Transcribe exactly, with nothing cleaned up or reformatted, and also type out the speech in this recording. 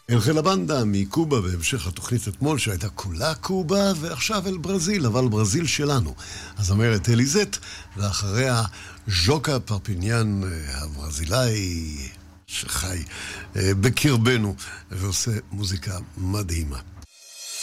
אל חלבנדה מקובה בהמשך התוכנית אתמול שהייתה כולה קובה, ועכשיו אל ברזיל, אבל ברזיל שלנו. אז אומרת אליזט, ואחריה ז'וקה פרפיניאן הברזילאי שחי בקרבנו ועושה מוזיקה מדהימה.